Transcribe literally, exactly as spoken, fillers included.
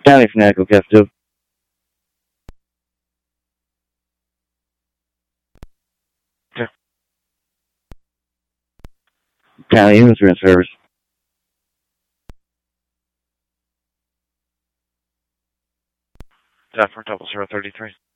County Fanatical Cast two. Okay. County units are in service. Zephyr double zero thirty three.